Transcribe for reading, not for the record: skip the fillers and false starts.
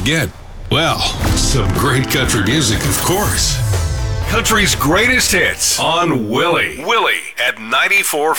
get? Well, some great country music, of course. Country's greatest hits on Willie. Willie at 94.5.